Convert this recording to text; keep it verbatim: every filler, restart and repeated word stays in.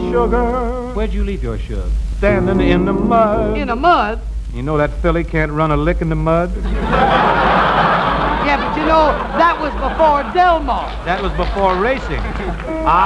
sugar. Where'd you leave your shug? Standing in the mud. In the mud? You know that filly can't run a lick in the mud? Yeah, but you know, that was before Del Mar. That was before racing. I